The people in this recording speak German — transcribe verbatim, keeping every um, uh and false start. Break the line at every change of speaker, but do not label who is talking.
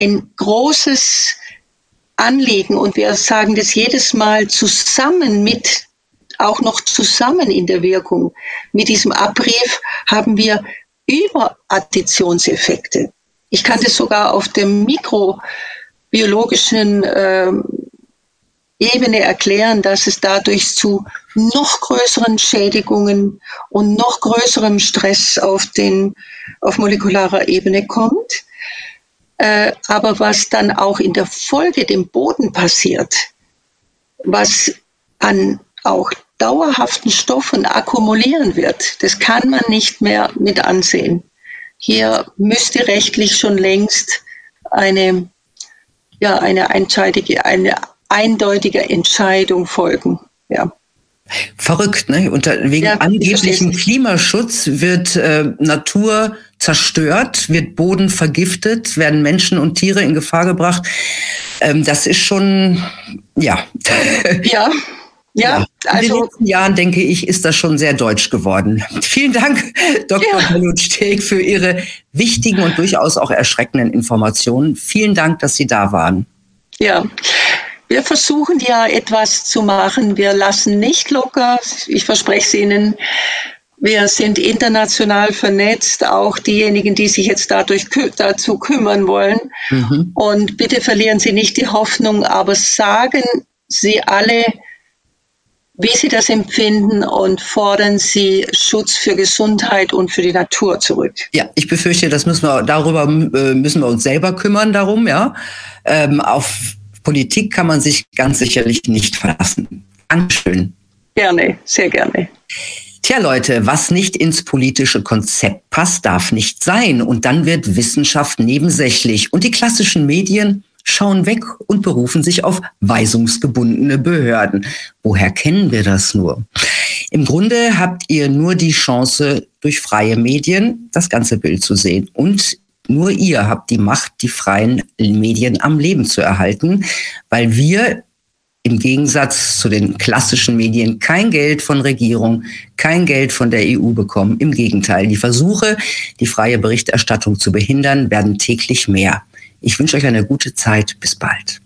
ein großes Anliegen und wir sagen das jedes Mal zusammen mit, auch noch zusammen in der Wirkung. Mit diesem Abrief haben wir Überadditionseffekte. Ich kann das sogar auf der mikrobiologischen äh, Ebene erklären, dass es dadurch zu noch größeren Schädigungen und noch größerem Stress auf, den, auf molekularer Ebene kommt. Äh, aber was dann auch in der Folge dem Boden passiert, was an auch dauerhaften Stoffen akkumulieren wird, das kann man nicht mehr mit ansehen. Hier müsste rechtlich schon längst eine, ja, eine eindeutige, eine eindeutige Entscheidung folgen. Ja.
Verrückt, ne? Unter, wegen ja, angeblichem Klimaschutz wird äh, Natur zerstört, wird Boden vergiftet, werden Menschen und Tiere in Gefahr gebracht. Ähm, das ist schon, ja.
Ja. Ja,
ja, in den letzten Jahren, denke ich, ist das schon sehr deutsch geworden. Vielen Dank, Doktor Ja. Steg, für Ihre wichtigen und durchaus auch erschreckenden Informationen. Vielen Dank, dass Sie da waren.
Ja, wir versuchen ja etwas zu machen. Wir lassen nicht locker. Ich verspreche es Ihnen. Wir sind international vernetzt, auch diejenigen, die sich jetzt dadurch dazu kümmern wollen. Mhm. Und bitte verlieren Sie nicht die Hoffnung, aber sagen Sie alle, wie Sie das empfinden und fordern Sie Schutz für Gesundheit und für die Natur zurück.
Ja, ich befürchte, das müssen wir, darüber äh, müssen wir uns selber kümmern darum, ja. Ähm, auf Politik kann man sich ganz sicherlich nicht verlassen. Dankeschön.
Gerne, sehr gerne.
Tja, Leute, was nicht ins politische Konzept passt, darf nicht sein. Und dann wird Wissenschaft nebensächlich. Und die klassischen Medien schauen weg und berufen sich auf weisungsgebundene Behörden. Woher kennen wir das nur? Im Grunde habt ihr nur die Chance, durch freie Medien das ganze Bild zu sehen. Und nur ihr habt die Macht, die freien Medien am Leben zu erhalten, weil wir im Gegensatz zu den klassischen Medien kein Geld von Regierung, kein Geld von der E U bekommen. Im Gegenteil, die Versuche, die freie Berichterstattung zu behindern, werden täglich mehr. Ich wünsche euch eine gute Zeit. Bis bald.